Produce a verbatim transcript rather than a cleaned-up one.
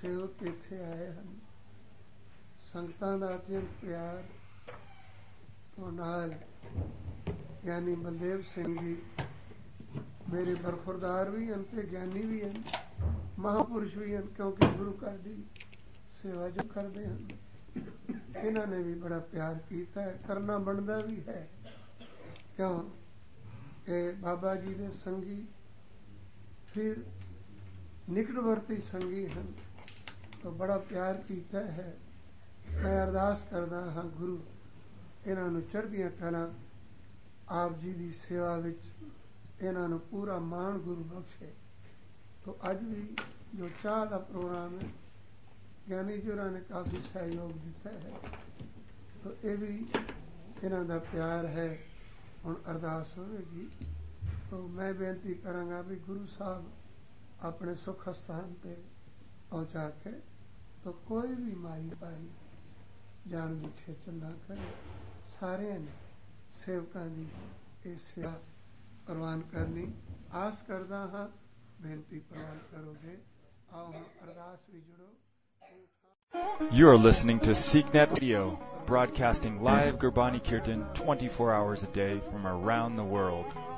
ਸੇਵਕ ਇੱਥੇ ਆਏ ਹਨ। ਸੰਗਤਾਂ ਦਾ ਅਤਿਅੰਤ ਪਿਆਰ ਤੋਂ ਨਾਲ ਗਿਆਨੀ ਬਲਦੇਵ ਸਿੰਘ ਜੀ ਮੇਰੇ ਬਰਖੁਰਦਾਰ ਵੀ ਹਨ ਤੇ ਗਿਆਨੀ ਵੀ ਹਨ, ਮਹਾਂਪੁਰਸ਼ ਵੀ ਹਨ, ਕਿਉਂਕਿ ਗੁਰੂ ਘਰ ਦੀ ਸੇਵਾ ਜੋ ਕਰਦੇ ਹਨ ਇਹਨਾਂ ਨੇ ਵੀ ਬੜਾ ਪਿਆਰ ਕੀਤਾ ਹੈ, ਕਰਨਾ ਬਣਦਾ ਵੀ ਹੈ। ਕਿਉਂ ਕਿ ਬਾਬਾ ਜੀ ਦੇ ਸੰਗੀ ਫਿਰ ਨਿਕਟਵਰਤੀ ਸੰਗੀ ਹਨ, ਤਾਂ ਬੜਾ ਪਿਆਰ ਕੀਤਾ ਹੈ। ਮੈਂ ਅਰਦਾਸ ਕਰਦਾ ਹਾਂ ਗੁਰੂ ਇਹਨਾਂ ਨੂੰ ਚੜ੍ਹਦੀਆਂ ਕਲਾਂ, ਆਪ ਜੀ ਦੀ ਸੇਵਾ ਵਿੱਚ ਇਹਨਾਂ ਨੂੰ ਪੂਰਾ ਮਾਣ ਗੁਰੂ ਬਖਸ਼ੇ। ਤੋ ਅੱਜ ਵੀ ਜੋ ਚਾਹ ਦਾ ਪ੍ਰੋਗਰਾਮ ਹੈ ਗਿਆਨੀ ਜੀ ਹੋਰਾਂ ਨੇ ਕਾਫੀ ਸਹਿਯੋਗ ਦਿੱਤਾ ਹੈ, ਤੋ ਇਹ ਵੀ ਇਹਨਾਂ ਦਾ ਪਿਆਰ ਹੈ। ਹੁਣ ਅਰਦਾਸ ਹੋਵੇਗੀ, ਤੋ ਮੈਂ ਬੇਨਤੀ ਕਰਾਂਗਾ ਵੀ ਗੁਰੂ ਸਾਹਿਬ ਆਪਣੇ ਸੁਖ ਸਥਾਨ ਤੇ ਪਹੁੰਚਾ ਕੇ ਤੋ ਕੋਈ ਵੀ ਮਾਈ ਭਾਈ ਜਾਣ ਦੀ ਖੇਚਲ ਨਾ ਕਰੇ। ਸਾਰਿਆਂ ਨੇ ਸੇਵਕਾਂ ਦੀ ਇਹ ਸੇਵਾ ਪ੍ਰਵਾਨ ਕਰਨੀ ਆਸ ਕਰਦਾ ਹਾਂ, ਬੇਨਤੀ ਪ੍ਰਵਾਨ ਕਰੋਗੇ। ਆਓ ਹੁਣ ਅਰਦਾਸ ਵੀ ਜੁੜੋ। You are listening to SeekNet Radio, broadcasting live Gurbani Kirtan twenty-four hours a day from around the world.